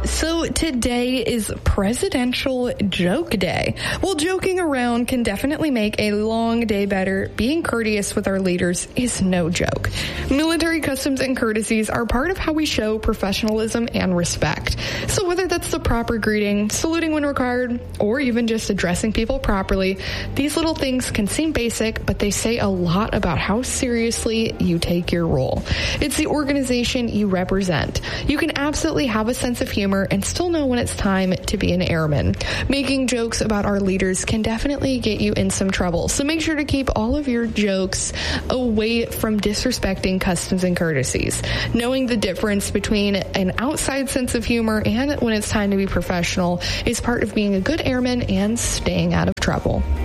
So today is Presidential Joke Day. While joking around can definitely make a long day better, being courteous with our leaders is no joke. Military customs and courtesies are part of how we show professionalism and respect. So whether that's the proper greeting, saluting when required, or even just addressing people properly, these little things can seem basic, but they say a lot about how seriously you take your role. It's the organization you represent. You can absolutely have a sense of humor and still know when it's time to be an airman. Making jokes about our leaders can definitely get you in some trouble, so make sure to keep all of your jokes away from disrespecting customs and courtesies. Knowing the difference between an outside sense of humor and when it's time to be professional is part of being a good airman and staying out of trouble.